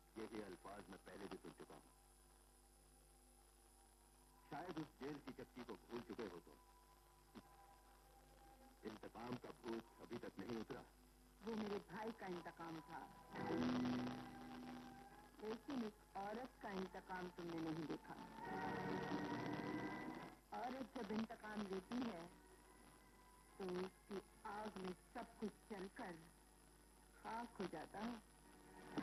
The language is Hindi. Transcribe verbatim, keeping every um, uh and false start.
यही अल्फाज मैं पहले भी सुन चुका हूं। शायद उस जेल की चक्की को भूल चुके हो तो इंतकाम का भूत अभी तक नहीं उतरा। वो मेरे भाई का इंतकाम था, लेकिन एक औरत का इंतकाम तुमने नहीं देखा। औरत जब इंतकाम लेती है तो उसकी आग में सब कुछ जलकर खाक हो जाता है।